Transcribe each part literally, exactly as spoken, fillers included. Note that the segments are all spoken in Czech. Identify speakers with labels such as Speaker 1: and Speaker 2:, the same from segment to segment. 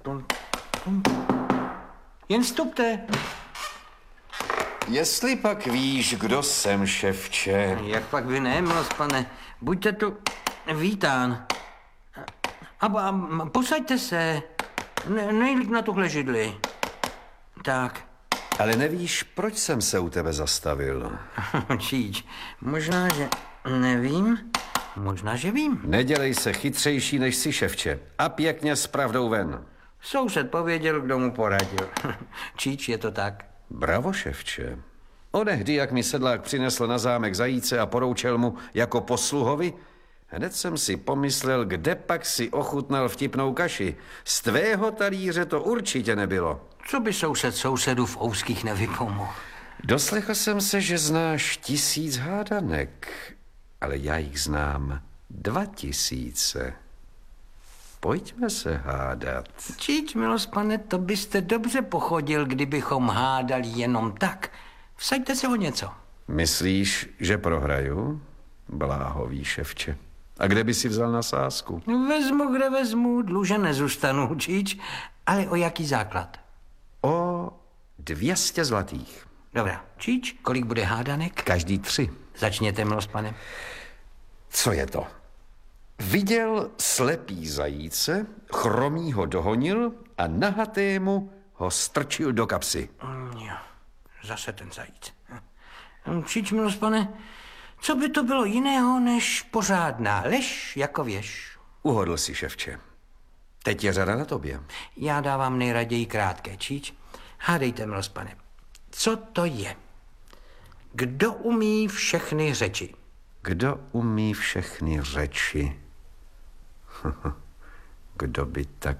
Speaker 1: Jen vstupte.
Speaker 2: Jestli pak víš, kdo jsem, ševče.
Speaker 1: Jak pak vy ne, milost pane. Buďte tu vítán. A, a posaďte se. Ne, nejlíp na tuhle židli. Tak.
Speaker 2: Ale nevíš, proč jsem se u tebe zastavil?
Speaker 1: Číč, možná, že nevím, možná, že vím.
Speaker 2: Nedělej se chytřejší, než si, ševče. A pěkně s pravdou ven.
Speaker 1: Soused pověděl, kdo mu poradil. Číč, je to tak?
Speaker 2: Bravo, ševče. Onehdy, jak mi sedlák přinesl na zámek zajíce a poroučel mu jako posluhovi, hned jsem si pomyslel, kde pak si ochutnal vtipnou kaši. Z tvého talíře to určitě nebylo.
Speaker 1: Co by soused sousedu v ouských nevypomohl?
Speaker 2: Doslechl jsem se, že znáš tisíc hádanek, ale já jich znám dva tisíce. Pojďme se hádat.
Speaker 1: Číč, milost pane, to byste dobře pochodil, kdybychom hádali jenom tak. Vsaďte se o něco.
Speaker 2: Myslíš, že prohraju? Bláhový, ševče. A kde by si vzal na sázku?
Speaker 1: Vezmu, kde vezmu, dluže nezůstanu, Číč. Ale o jaký základ?
Speaker 2: O dvě stě zlatých.
Speaker 1: Dobrá, Číč, kolik bude hádanek?
Speaker 2: Každý tři.
Speaker 1: Začněte, milost pane.
Speaker 2: Co je to? Viděl slepý zajíce, chromý ho dohonil a nahatému ho strčil do kapsy.
Speaker 1: Mm, jo, zase ten zajíc. Číč, milost pane, co by to bylo jiného než pořádná lež jako věž?
Speaker 2: Uhodl si, ševče. Teď je řada na tobě.
Speaker 1: Já dávám nejraději krátké, Číč. Hádejte, milost pane, co to je? Kdo umí všechny řeči?
Speaker 2: Kdo umí všechny řeči? Kdo by tak...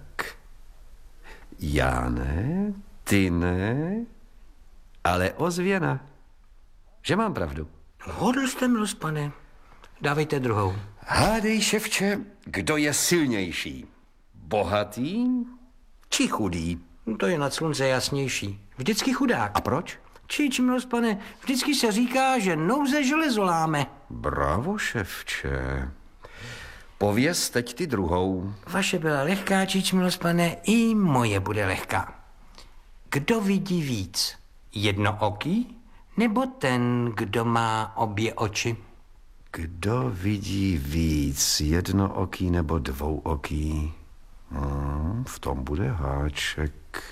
Speaker 2: Já ne, ty ne, ale ozvěna. Že mám pravdu.
Speaker 1: Hodl jste, milost pane. Dávejte druhou.
Speaker 2: Hádej, ševče, kdo je silnější? Bohatý či chudý?
Speaker 1: To je nad slunce jasnější. Vždycky chudák.
Speaker 2: A proč?
Speaker 1: Číč, milost pane, vždycky se říká, že nouze železo láme.
Speaker 2: Bravo, ševče. Pověz teď ty druhou.
Speaker 1: Vaše byla lehká, Číč, milost pane, i moje bude lehká. Kdo vidí víc? Jednooký nebo ten, kdo má obě oči?
Speaker 2: Kdo vidí víc? Jednooký nebo dvouoký? Hmm, v tom bude háček.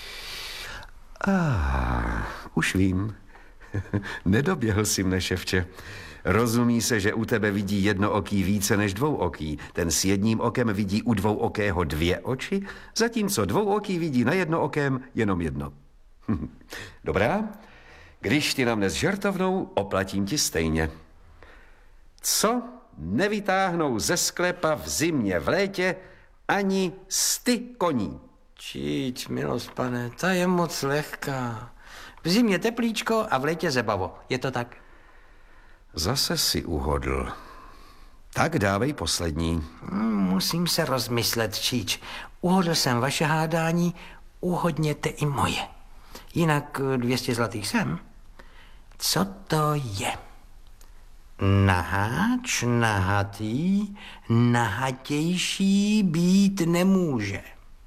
Speaker 2: Ah, už vím. Nedoběhl si mne, ševče. Rozumí se, že u tebe vidí jednooký více než dvouoký. Ten s jedním okem vidí u dvouokého dvě oči, zatímco dvouoký vidí na jednookém jenom jedno. Dobrá, když ti na mne s žertovnou, oplatím ti stejně. Co nevytáhnou ze sklepa v zimě, v létě ani sty koní?
Speaker 1: Číč, milost pane, ta je moc lehká. V zimě teplíčko a v létě zebavo. Je to tak?
Speaker 2: Zase si uhodl. Tak dávej poslední.
Speaker 1: Musím se rozmyslet, Číč. Uhodl jsem vaše hádání, uhodněte i moje. Jinak dvě stě zlatých jsem. Co to je? Naháč, nahatý, nahatější být nemůže.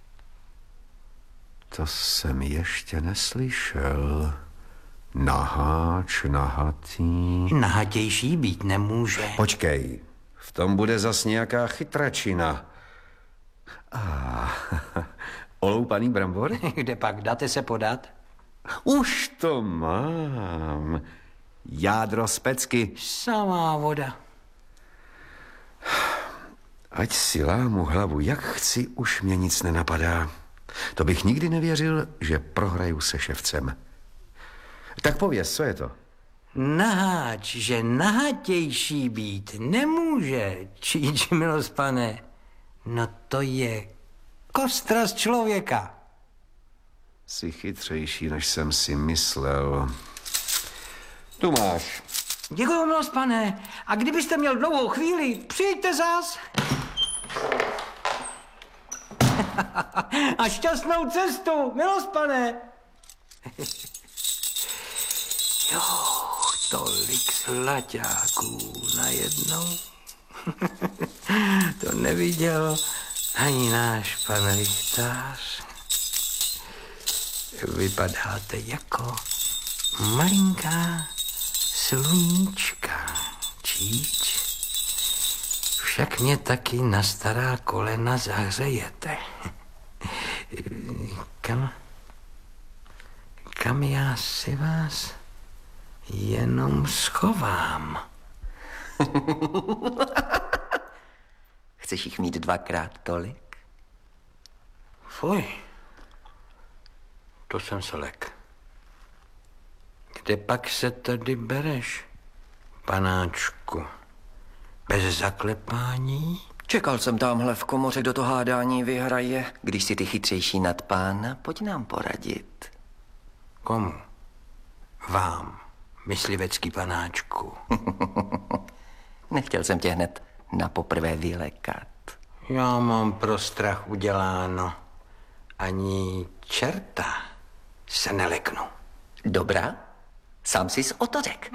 Speaker 2: To jsem ještě neslyšel. Naháč, nahatý...
Speaker 1: Nahatější být nemůže.
Speaker 2: Počkej, v tom bude zas nějaká chytračina. Ah, oloupaný brambor?
Speaker 1: Kde pak, dáte se podat?
Speaker 2: Už to mám. Jádro z pecky.
Speaker 1: Samá voda.
Speaker 2: Ať si lámu hlavu, jak chci, už mě nic nenapadá. To bych nikdy nevěřil, že prohraju se ševcem. Tak pověz, co je to?
Speaker 1: Naháč, že nahatější být nemůže, Číč, milost pane. No to je kostra z člověka.
Speaker 2: Jsi chytřejší, než jsem si myslel. Tu máš.
Speaker 1: Děkuju, milost pane. A kdybyste měl dlouhou chvíli, přijďte zas. A šťastnou cestu, milost pane. Jo, tolik slaťáků najednou. To neviděl ani náš pan rychtář. Vypadáte jako malinká sluníčka, Číč. Však mě taky na stará kolena zahřejete. Kam, kam já si vás jenom schovám?
Speaker 3: Chceš jich mít dvakrát tolik?
Speaker 1: Fuj, to jsem se lek. Kde pak se tady bereš, panáčku? Bez zaklepání?
Speaker 3: Čekal jsem tamhle v komoře, kdo to hádání vyhraje. Když si ty chytřejší nad pána, pojď nám poradit.
Speaker 1: Komu? Vám, myslivecký panáčku.
Speaker 3: Nechtěl jsem tě hned na poprvé vylekat.
Speaker 1: Já mám pro strach uděláno. Ani čerta se neleknu.
Speaker 3: Dobrá, sám jsi o to řek.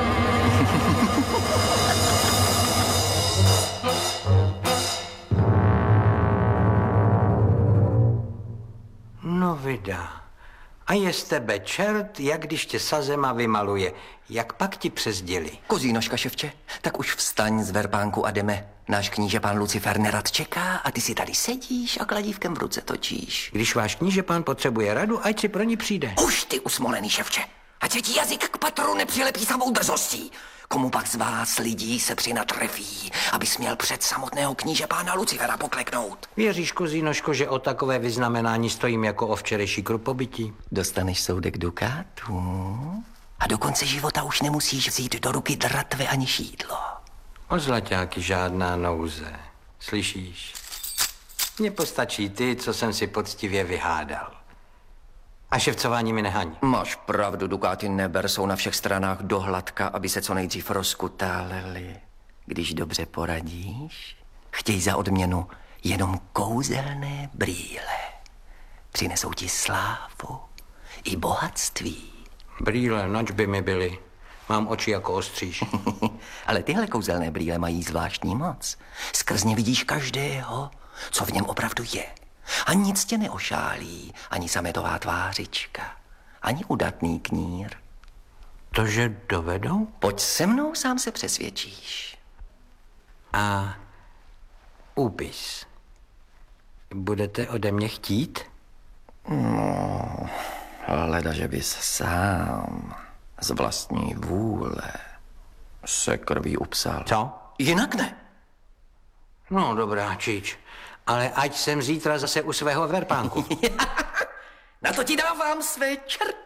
Speaker 1: No vydá. A je z tebe čert, jak když tě sazema vymaluje. Jak pak ti přezděli?
Speaker 3: Kozí nožka, ševče, tak už vstaň z verpánku a jdeme. Náš kníže pán Lucifer nerad čeká a ty si tady sedíš a kladívkem v ruce točíš.
Speaker 1: Když váš kníže pán potřebuje radu, ať si pro ní přijde.
Speaker 3: Už ty usmolený, ševče, ať se ti jazyk k patru nepřilepí samou drzostí. Komu pak z vás lidí se přinatrefí, aby směl před samotného kníže pána Lucifera pokleknout?
Speaker 1: Věříš, kozí nožko, že o takové vyznamenání stojím jako o včerejší krupobytí?
Speaker 3: Dostaneš soudek dukátů a do konce života už nemusíš vzít do ruky dratve ani šídlo.
Speaker 1: O zlaťáky žádná nouze. Slyšíš? Mně postačí ty, co jsem si poctivě vyhádal. A ševcování mi nehaní.
Speaker 3: Máš pravdu, dukáty neber, jsou na všech stranách dohladka, aby se co nejdřív rozkutáleli. Když dobře poradíš, chtěj za odměnu jenom kouzelné brýle. Přinesou ti slávu i bohatství.
Speaker 1: Brýle, nač by mi byly. Mám oči jako ostříž.
Speaker 3: Ale tyhle kouzelné brýle mají zvláštní moc. Skrz ně vidíš každého, co v něm opravdu je. A nic tě neošálí, ani sametová tvářička, ani udatný knír.
Speaker 1: Tože dovedou?
Speaker 3: Pojď se mnou, sám se přesvědčíš.
Speaker 1: A úpis. Budete ode mě chtít?
Speaker 3: No, hleda, že bys sám z vlastní vůle se krví upsal.
Speaker 1: Co?
Speaker 3: Jinak ne.
Speaker 1: No dobrá, Čič. Ale ať jsem zítra zase u svého verpánku.
Speaker 3: Na to ti dávám své čert.